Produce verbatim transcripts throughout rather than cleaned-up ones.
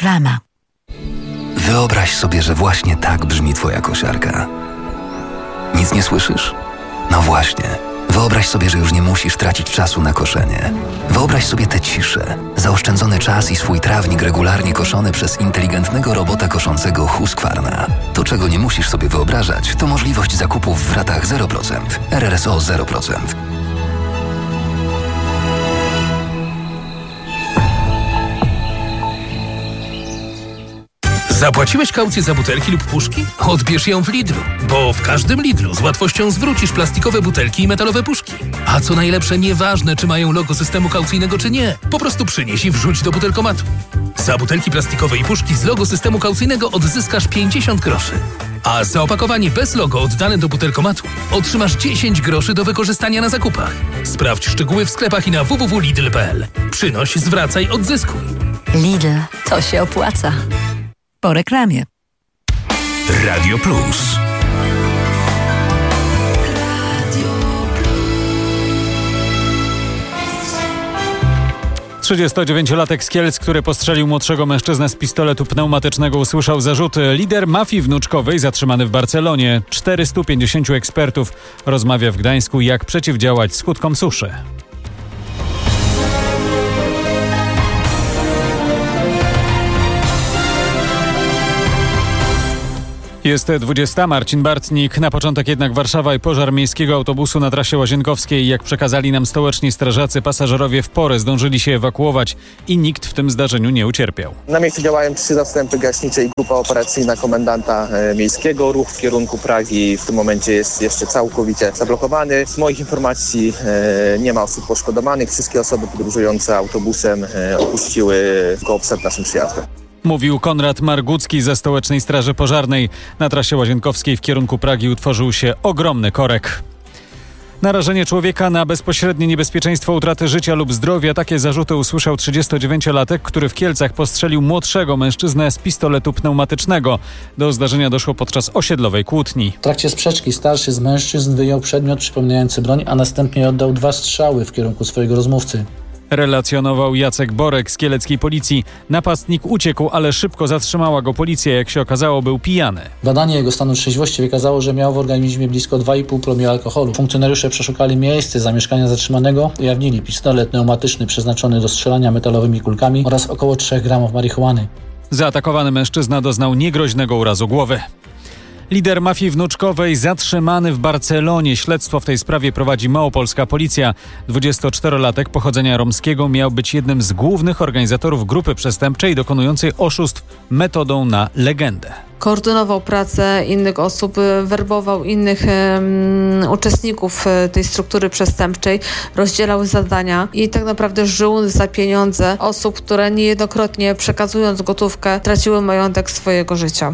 Reklama. Wyobraź sobie, że właśnie tak brzmi twoja kosiarka. Nic nie słyszysz? No właśnie. Wyobraź sobie, że już nie musisz tracić czasu na koszenie. Wyobraź sobie tę ciszę, zaoszczędzony czas i swój trawnik regularnie koszony przez inteligentnego robota koszącego Husqvarna. To, czego nie musisz sobie wyobrażać, to możliwość zakupów w ratach zero procent, R R S O zero procent. Zapłaciłeś kaucję za butelki lub puszki? Odbierz ją w Lidlu, bo w każdym Lidlu z łatwością zwrócisz plastikowe butelki i metalowe puszki. A co najlepsze, nieważne czy mają logo systemu kaucyjnego czy nie, po prostu przynieś i wrzuć do butelkomatu. Za butelki plastikowe i puszki z logo systemu kaucyjnego odzyskasz pięćdziesiąt groszy. A za opakowanie bez logo oddane do butelkomatu otrzymasz dziesięć groszy do wykorzystania na zakupach. Sprawdź szczegóły w sklepach i na w w w kropka lidl kropka p l. Przynoś, zwracaj, odzyskuj. Lidl, to się opłaca. Po reklamie. Radio Plus. trzydziestodziewięciolatek z Kielc, który postrzelił młodszego mężczyznę z pistoletu pneumatycznego, usłyszał zarzuty. Lider mafii wnuczkowej zatrzymany w Barcelonie. czterystu pięćdziesięciu ekspertów rozmawia w Gdańsku, jak przeciwdziałać skutkom suszy. Jest dwudziesta, Marcin Bartnik. Na początek jednak Warszawa i pożar miejskiego autobusu na trasie Łazienkowskiej. Jak przekazali nam stołeczni strażacy, pasażerowie w porę zdążyli się ewakuować i nikt w tym zdarzeniu nie ucierpiał. Na miejscu działają trzy zastępy gaśnicze i grupa operacyjna komendanta e, miejskiego. Ruch w kierunku Pragi w tym momencie jest jeszcze całkowicie zablokowany. Z moich informacji e, nie ma osób poszkodowanych. Wszystkie osoby podróżujące autobusem e, opuściły go przed naszym przyjazdem. Mówił Konrad Margucki ze Stołecznej Straży Pożarnej. Na trasie Łazienkowskiej w kierunku Pragi utworzył się ogromny korek. Narażenie człowieka na bezpośrednie niebezpieczeństwo utraty życia lub zdrowia. Takie zarzuty usłyszał trzydziestodziewięciolatek, który w Kielcach postrzelił młodszego mężczyznę z pistoletu pneumatycznego. Do zdarzenia doszło podczas osiedlowej kłótni. W trakcie sprzeczki starszy z mężczyzn wyjął przedmiot przypominający broń, a następnie oddał dwa strzały w kierunku swojego rozmówcy. Relacjonował Jacek Borek z kieleckiej policji. Napastnik uciekł, ale szybko zatrzymała go policja. Jak się okazało, był pijany. Badanie jego stanu trzeźwości wykazało, że miał w organizmie blisko dwa i pół promila alkoholu. Funkcjonariusze przeszukali miejsce zamieszkania zatrzymanego. Ujawnili pistolet pneumatyczny przeznaczony do strzelania metalowymi kulkami oraz około trzech gramów marihuany. Zaatakowany mężczyzna doznał niegroźnego urazu głowy. Lider mafii wnuczkowej zatrzymany w Barcelonie. Śledztwo w tej sprawie prowadzi małopolska policja. dwudziestoczterolatek pochodzenia romskiego miał być jednym z głównych organizatorów grupy przestępczej dokonującej oszustw metodą na legendę. Koordynował pracę innych osób, werbował innych um, uczestników tej struktury przestępczej, rozdzielał zadania i tak naprawdę żył za pieniądze osób, które niejednokrotnie przekazując gotówkę traciły majątek swojego życia.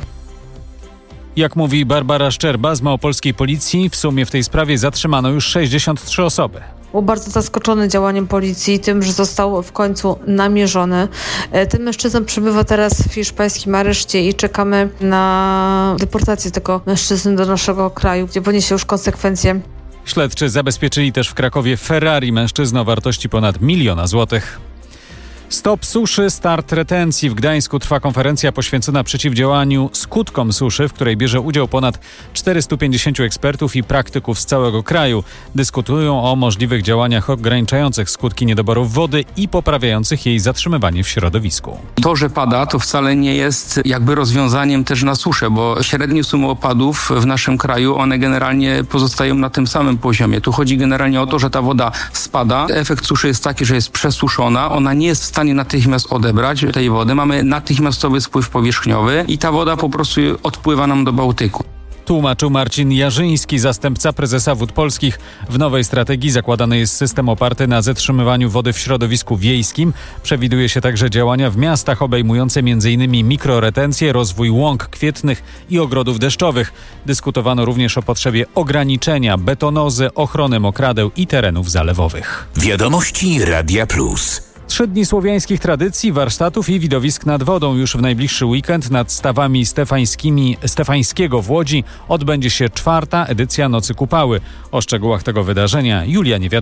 Jak mówi Barbara Szczerba z małopolskiej policji, w sumie w tej sprawie zatrzymano już sześćdziesiąt trzy osoby. Był bardzo zaskoczony działaniem policji, tym, że został w końcu namierzony. Ten mężczyzna przebywa teraz w hiszpańskim areszcie i czekamy na deportację tego mężczyzny do naszego kraju, gdzie poniesie już konsekwencje. Śledczy zabezpieczyli też w Krakowie Ferrari mężczyznę o wartości ponad miliona złotych. Stop suszy, start retencji. W Gdańsku trwa konferencja poświęcona przeciwdziałaniu skutkom suszy, w której bierze udział ponad czterystu pięćdziesięciu ekspertów i praktyków z całego kraju. Dyskutują o możliwych działaniach ograniczających skutki niedoborów wody i poprawiających jej zatrzymywanie w środowisku. To, że pada, to wcale nie jest jakby rozwiązaniem też na suszę, bo średnie sumy opadów w naszym kraju, one generalnie pozostają na tym samym poziomie. Tu chodzi generalnie o to, że ta woda spada. Efekt suszy jest taki, że jest przesuszona, ona nie jest w stanie natychmiast odebrać tej wody. Mamy natychmiastowy spływ powierzchniowy i ta woda po prostu odpływa nam do Bałtyku. Tłumaczył Marcin Jarzyński, zastępca prezesa Wód Polskich. W nowej strategii zakładany jest system oparty na zatrzymywaniu wody w środowisku wiejskim. Przewiduje się także działania w miastach obejmujące m.in. mikroretencję, rozwój łąk kwietnych i ogrodów deszczowych. Dyskutowano również o potrzebie ograniczenia betonozy, ochrony mokradeł i terenów zalewowych. Wiadomości Radia Plus. Trzy dni słowiańskich tradycji, warsztatów i widowisk nad wodą. Już w najbliższy weekend nad stawami stefańskimi Stefańskiego w Łodzi odbędzie się czwarta edycja Nocy Kupały. O szczegółach tego wydarzenia Julia Niewiadoma.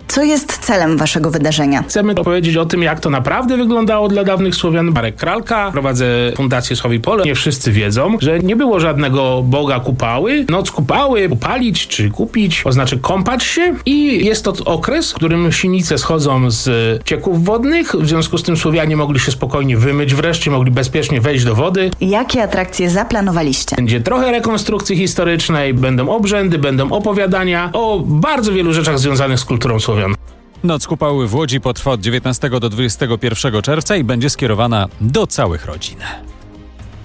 Co jest celem waszego wydarzenia? Chcemy opowiedzieć o tym, jak to naprawdę wyglądało dla dawnych Słowian. Marek Kralka, prowadzę Fundację Sławi Pole. Nie wszyscy wiedzą, że nie było żadnego Boga Kupały. Noc Kupały, upalić czy kupić, oznacza kąpać się i jest to okres, w którym sinice schodzą z cieków wodnych. W związku z tym Słowianie mogli się spokojnie wymyć, wreszcie mogli bezpiecznie wejść do wody. Jakie atrakcje zaplanowaliście? Będzie trochę rekonstrukcji historycznej, będą obrzędy, będą opowiadania o bardzo wielu rzeczach związanych z kulturą Słowian. Noc Kupały w Łodzi potrwa od dziewiętnastego do dwudziestego pierwszego czerwca i będzie skierowana do całych rodzin.